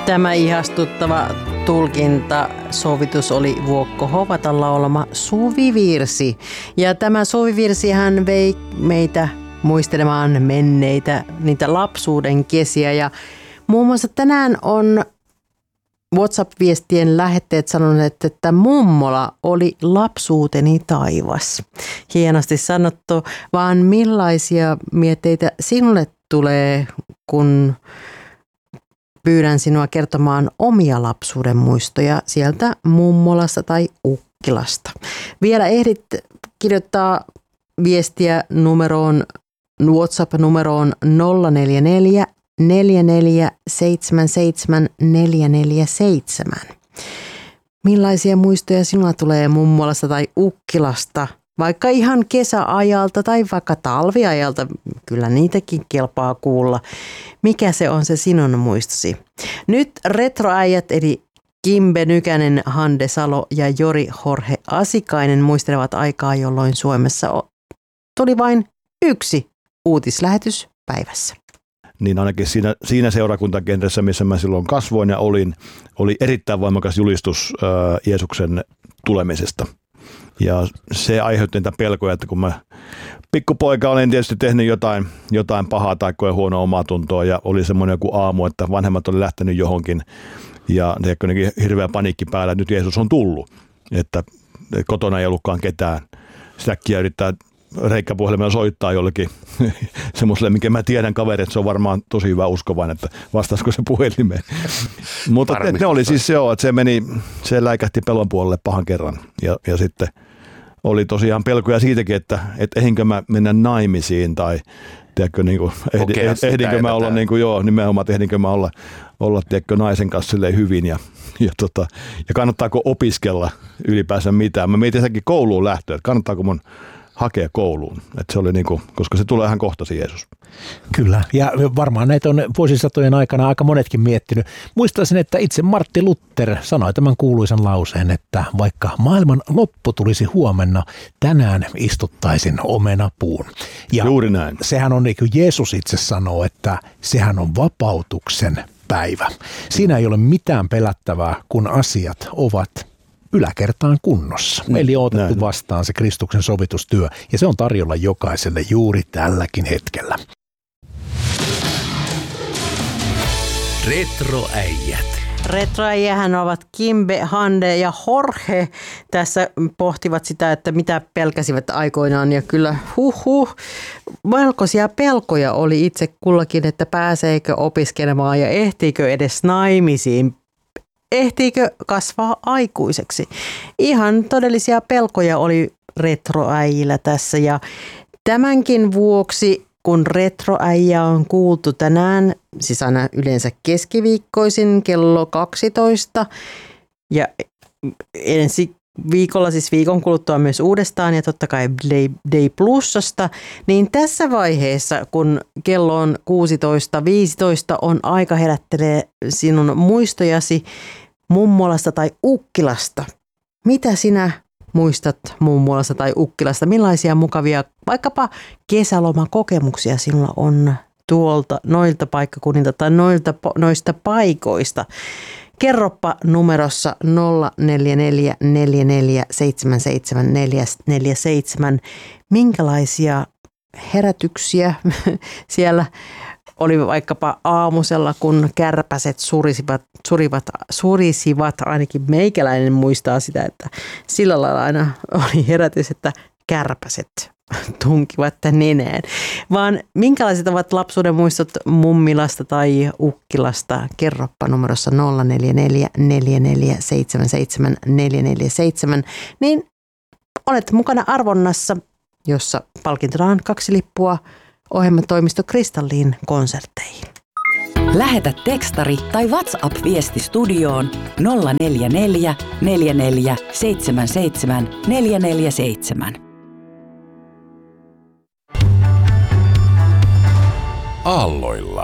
Tämä ihastuttava tulkinta sovitus oli Vuokko Hovatan laulama Suvivirsi. Ja tämä suvivirsihän vei meitä muistelemaan menneitä, niitä lapsuuden kesiä. Ja muun muassa tänään on WhatsApp-viestien lähetteet sanoneet, että mummola oli lapsuuteni taivas. Hienosti sanottu, vaan millaisia mietteitä sinulle tulee, kun pyydän sinua kertomaan omia lapsuuden muistoja sieltä mummolasta tai Ukkilasta. Vielä ehdit kirjoittaa viestiä WhatsApp-numeroon 044 4477 447. Millaisia muistoja sinulla tulee mummolasta tai Ukkilasta? Vaikka ihan kesäajalta tai vaikka talviajalta, kyllä niitäkin kelpaa kuulla. Mikä se on se sinun muistosi? Nyt retroäijät eli Kimbe Nykänen, Hande Salo ja Jori Jorge Asikainen muistelevat aikaa, jolloin Suomessa tuli vain yksi uutislähetys päivässä. Niin ainakin siinä seurakuntakentässä, missä mä silloin kasvoin ja oli erittäin voimakas julistus Jeesuksen tulemisesta. Ja se aiheutti niitä pelkoja, että kun mä pikkupoika olin tietysti tehnyt jotain pahaa tai koe huonoa omatuntoa ja oli semmoinen joku aamu, että vanhemmat oli lähtenyt johonkin ja hirveä paniikki päällä, että nyt Jeesus on tullut, että kotona ei ollutkaan ketään. Sitäkkiä yrittää reikkäpuhelimella soittaa jollekin semmoiselle, minkä mä tiedän kaveri, että se on varmaan tosi hyvä uskovainen, että vastaisiko se puhelimeen. Mutta ne oli siis se, että se läikähti pelon puolelle pahan kerran. Ja sitten oli tosiaan pelkoja siitäkin, että ehinkö mä mennä naimisiin tai tiedätkö, niin kuin, ehdinkö mä olla, niin kuin, nimenomaan ehdinkö mä olla tiedätkö, naisen kanssa silleen hyvin ja kannattaako opiskella ylipäänsä mitään. Mä mietin sitäkin kouluun lähtöä, että kannattaako mun hakea kouluun. Että se oli niinku, koska se tulee ihan kohta se Jeesus. Kyllä, ja varmaan näitä on vuosisatojen aikana aika monetkin miettinyt. Muistaisin, että itse Martti Luther sanoi tämän kuuluisan lauseen, että vaikka maailman loppu tulisi huomenna, tänään istuttaisin omenapuun. Ja juuri näin. Sehän on niin kuin Jeesus itse sanoo, että sehän on vapautuksen päivä. Siinä ei ole mitään pelättävää, kun asiat ovat yläkertaan kunnossa. Eli on otettu vastaan se Kristuksen sovitustyö, ja se on tarjolla jokaiselle juuri tälläkin hetkellä. Retroäijät. Retroäijähän ovat Kimbe, Hande ja Jorge. Tässä pohtivat sitä, että mitä pelkäsivät aikoinaan, ja kyllä melkoisia pelkoja oli itse kullakin, että pääseekö opiskelemaan ja ehtiikö edes naimisiin. Ehtiikö kasvaa aikuiseksi? Ihan todellisia pelkoja oli retroäijillä tässä, ja tämänkin vuoksi, kun retroäijä on kuultu tänään, siis aina yleensä keskiviikkoisin kello 12 ja ensi viikolla, siis viikon kuluttua myös uudestaan ja totta kai Day Plusasta, niin tässä vaiheessa, kun kello on 16.15, on aika herättelee sinun muistojasi mummolasta tai Ukkilasta. Mitä sinä muistat mummolasta tai Ukkilasta? Millaisia mukavia vaikkapa kesälomakokemuksia sinulla on noilta paikkakunnilta tai noista paikoista? Kerroppa numerossa 044 4477 447, minkälaisia herätyksiä siellä oli vaikkapa aamusella, kun kärpäset surisivat, ainakin meikäläinen muistaa sitä, että sillä lailla aina oli herätys, että kärpäset tunkivat nenään. Vaan minkälaiset ovat lapsuuden muistot mummilasta tai Ukkilasta? Kerroppa numerossa 044 4477 447, niin olet mukana arvonnassa, jossa palkintona on 2 lippua ohjelmatoimisto Kristalliin konsertteihin. Lähetä tekstari tai WhatsApp-viesti studioon 044 44 77 447. Aalloilla.